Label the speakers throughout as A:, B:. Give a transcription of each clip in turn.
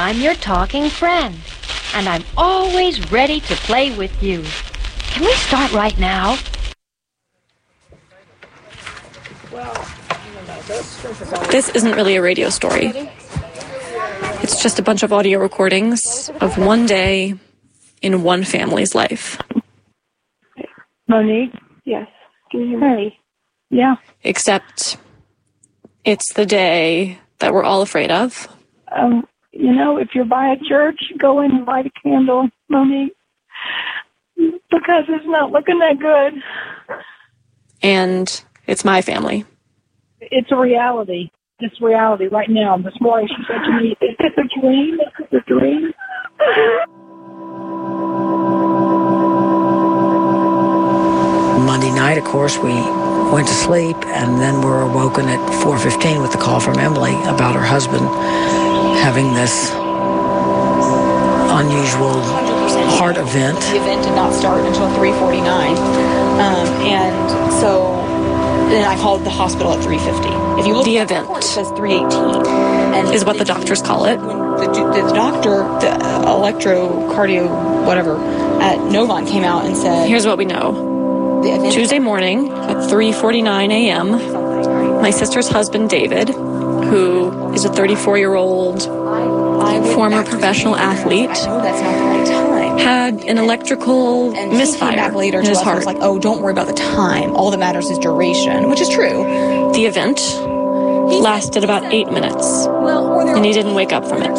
A: I'm your talking friend, and I'm always ready to play with you. Can we start right now?
B: This isn't really a radio story. It's just a bunch of audio recordings of one day in one family's life.
C: Monique?
D: Yes. Can you hear me?
C: Yeah.
B: Except it's the day that we're all afraid of.
C: If you're by a church, go in and light a candle, Monique, because it's not looking that good.
B: And it's my family.
C: It's a reality. It's reality right now. This morning she said to me, is this a dream? Is this a dream?
E: Monday night, of course, we went to sleep, and then were awoken at 4:15 with the call from Emily about her husband having this unusual heart event.
F: The event did not start until 3:49, and so then I called the hospital at 3:50. If you look
B: the
F: at the
B: event,
F: report, it says 3:18, and
B: is what the doctors call it.
F: The doctor, the electrocardio whatever at Novant came out and said,
B: "Here's what we know." Tuesday morning at 3:49 a.m., my sister's husband, David, who is a 34-year-old former professional athlete, had an electrical misfire
F: later
B: in his
F: to us
B: heart.
F: was like, oh, don't worry about the time. All that matters is duration, which is true.
B: The event lasted about 8 minutes, and he didn't wake up from it.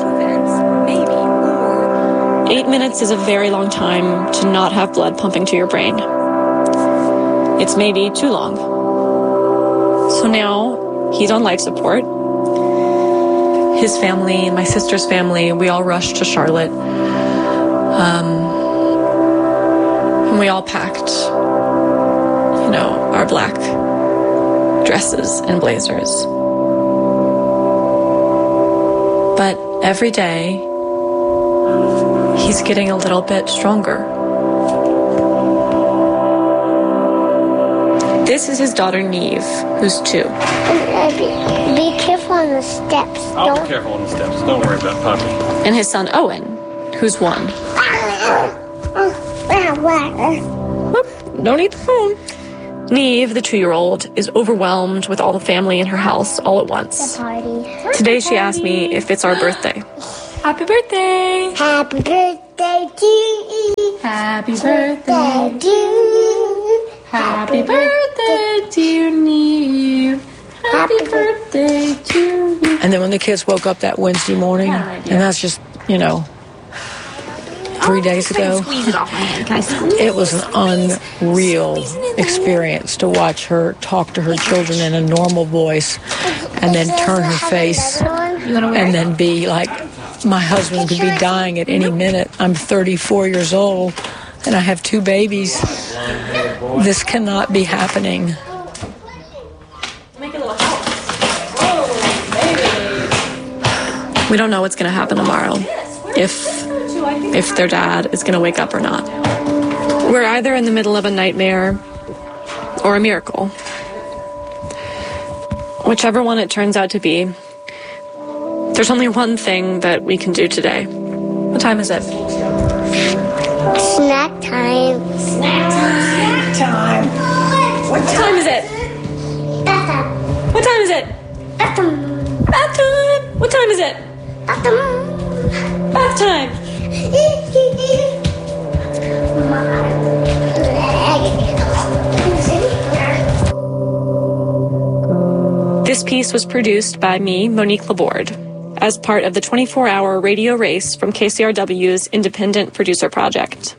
B: 8 minutes is a very long time to not have blood pumping to your brain. It's maybe too long. So now he's on life support. His family, my sister's family, we all rushed to Charlotte. And we all packed, our black dresses and blazers. But every day, he's getting a little bit stronger. This is his daughter, Neve, who's 2.
G: Be careful on the steps.
H: I'll be careful on the steps. Don't worry about Puppy.
B: And his son, Owen, who's 1. Whoop, don't eat the phone. Neve, the 2-year-old, is overwhelmed with all the family in her house all at once. Today she asked me if it's our birthday. Happy birthday!
G: Happy birthday to you.
B: Happy birthday
G: to you.
B: Happy birthday, dear Neve. Happy birthday to you.
E: And then when the kids woke up that Wednesday morning, and that's just, 3 days ago,
G: Squeeze it off my hand. Can I squeeze?
E: it was an unreal experience to watch her talk to her children in a normal voice and then turn her face and then be like, my husband could be dying at any minute. I'm 34 years old and I have 2 babies. This cannot be happening.
B: We don't know what's going to happen tomorrow. If their dad is going to wake up or not. We're either in the middle of a nightmare or a miracle. Whichever one it turns out to be, there's only one thing that we can do today. What time is it?
G: Snack time. Snack time.
B: What time is it?
G: Bath time.
B: What time is it?
G: Bath time.
B: Bath time. What time is it?
G: Bath time.
B: Bath time. This piece was produced by me, Monique Laborde, as part of the 24-hour radio race from KCRW's Independent Producer Project.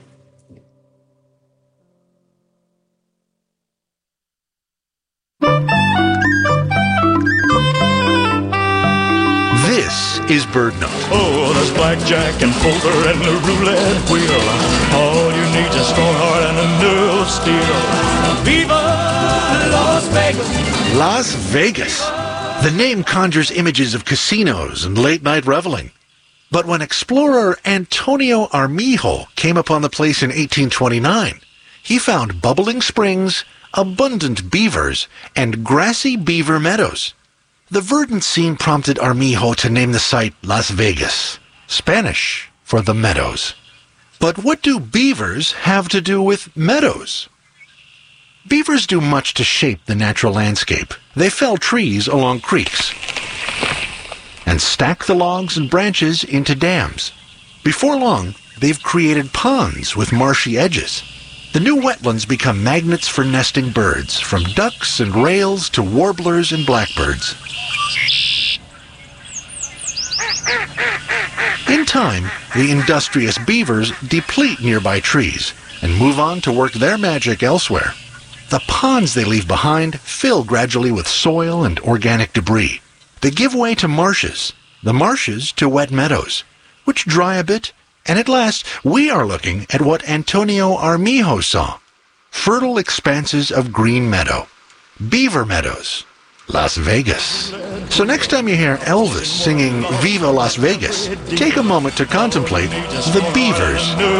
I: This is BirdNote.
J: Oh, there's blackjack and poker and the roulette wheel. All you need is a strong heart and a nerve of steel. Viva Las Vegas!
I: Las Vegas. The name conjures images of casinos and late-night reveling. But when explorer Antonio Armijo came upon the place in 1829, he found bubbling springs, abundant beavers, and grassy beaver meadows. The verdant scene prompted Armijo to name the site Las Vegas. Spanish for the meadows. But what do beavers have to do with meadows? Beavers do much to shape the natural landscape. They fell trees along creeks and stack the logs and branches into dams. Before long, they've created ponds with marshy edges. The new wetlands become magnets for nesting birds, from ducks and rails to warblers and blackbirds. In time, the industrious beavers deplete nearby trees and move on to work their magic elsewhere. The ponds they leave behind fill gradually with soil and organic debris. They give way to marshes, the marshes to wet meadows, which dry a bit, and at last we are looking at what Antonio Armijo saw. Fertile expanses of green meadow. Beaver Meadows, Las Vegas. So next time you hear Elvis singing Viva Las Vegas, take a moment to contemplate the beavers.